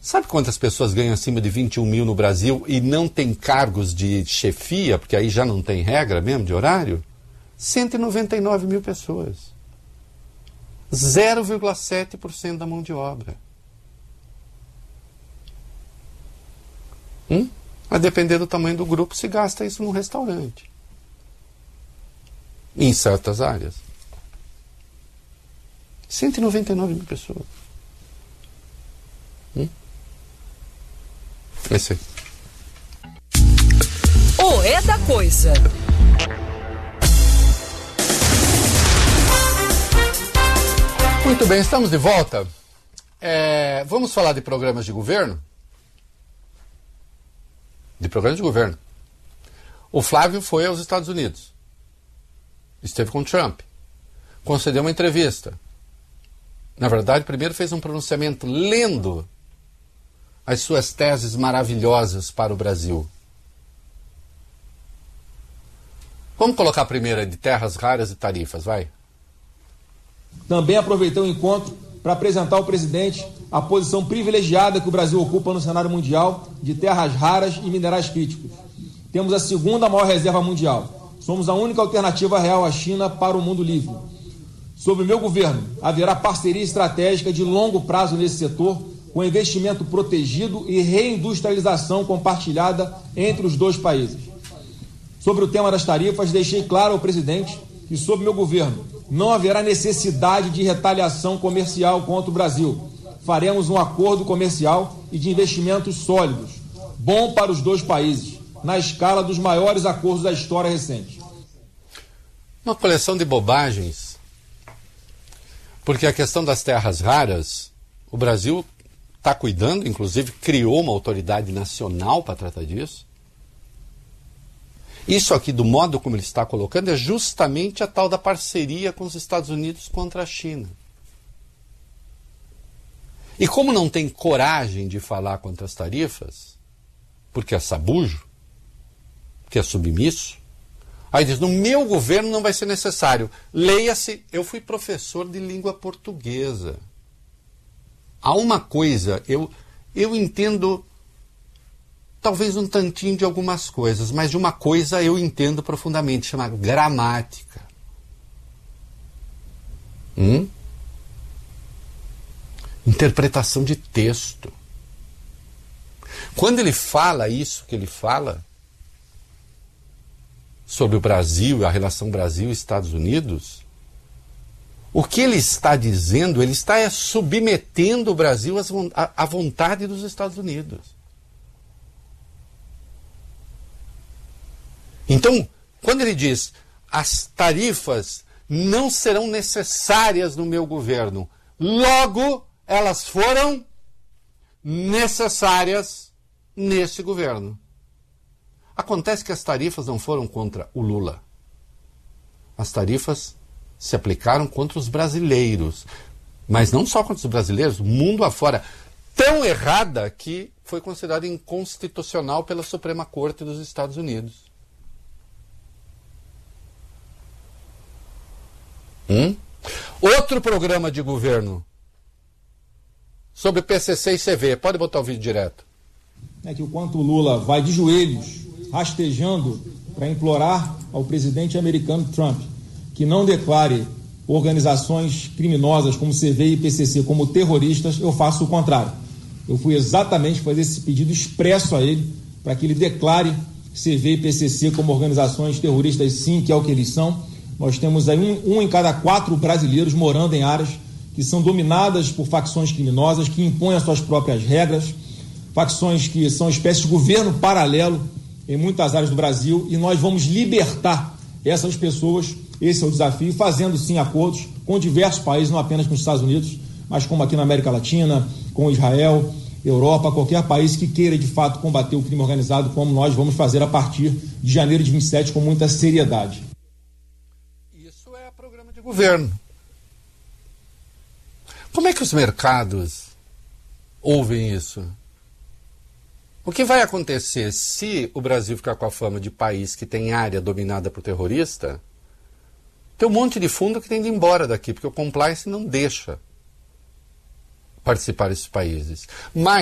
Sabe quantas pessoas ganham acima de 21 mil no Brasil e não tem cargos de chefia, porque aí já não tem regra mesmo de horário? 199 mil pessoas. 0,7% da mão de obra. A depender do tamanho do grupo, se gasta isso num restaurante. Em certas áreas. 199 mil pessoas. Esse aí. É da coisa. Muito bem, estamos de volta. Vamos falar de programas de governo? De programas de governo. O Flávio foi aos Estados Unidos. Esteve com Trump. Concedeu uma entrevista. Na verdade, primeiro fez um pronunciamento lendo as suas teses maravilhosas para o Brasil. Vamos colocar a primeira de terras raras e tarifas, vai? Também aproveitei o encontro para apresentar ao presidente a posição privilegiada que o Brasil ocupa no cenário mundial de terras raras e minerais críticos. Temos a segunda maior reserva mundial. Somos a única alternativa real à China para o mundo livre. Sob o meu governo, haverá parceria estratégica de longo prazo nesse setor, com investimento protegido e reindustrialização compartilhada entre os dois países. Sobre o tema das tarifas, deixei claro ao presidente que, sob meu governo, não haverá necessidade de retaliação comercial contra o Brasil. Faremos um acordo comercial e de investimentos sólidos, bom para os dois países, na escala dos maiores acordos da história recente. Uma coleção de bobagens, porque a questão das terras raras, o Brasil está cuidando, inclusive criou uma autoridade nacional para tratar disso. Isso aqui, do modo como ele está colocando, é justamente a tal da parceria com os Estados Unidos contra a China. E como não tem coragem de falar contra as tarifas, porque é sabujo, que é submisso, aí diz, no meu governo não vai ser necessário. Leia-se, eu fui professor de língua portuguesa. Há uma coisa, eu entendo talvez um tantinho de algumas coisas, mas de uma coisa eu entendo profundamente, chama gramática. Interpretação de texto. Quando ele fala isso que ele fala sobre o Brasil, a relação Brasil e Estados Unidos, o que ele está dizendo, ele está submetendo o Brasil à vontade dos Estados Unidos. Então, quando ele diz, as tarifas não serão necessárias no meu governo, logo elas foram necessárias nesse governo. Acontece que as tarifas não foram contra o Lula. As tarifas se aplicaram contra os brasileiros. Mas não só contra os brasileiros, o mundo afora. Tão errada que foi considerada inconstitucional pela Suprema Corte dos Estados Unidos. Outro programa de governo sobre PCC e CV. Pode botar o vídeo direto. É que o quanto o Lula vai de joelhos, rastejando para implorar ao presidente americano Trump que não declare organizações criminosas como CV e PCC como terroristas, eu faço o contrário. Eu fui exatamente fazer esse pedido expresso a ele para que ele declare CV e PCC como organizações terroristas, sim, que é o que eles são. Nós temos aí um em cada 4 brasileiros morando em áreas que são dominadas por facções criminosas, que impõem as suas próprias regras, facções que são espécies de governo paralelo em muitas áreas do Brasil, e nós vamos libertar essas pessoas, esse é o desafio, fazendo sim acordos com diversos países, não apenas com os Estados Unidos, mas como aqui na América Latina, com Israel, Europa, qualquer país que queira de fato combater o crime organizado, como nós vamos fazer a partir de janeiro de 27 com muita seriedade. Isso é programa de governo. Como é que os mercados ouvem isso? O que vai acontecer se o Brasil ficar com a fama de país que tem área dominada por terrorista? Tem um monte de fundo que tem de ir embora daqui, porque o compliance não deixa participar desses países. Mas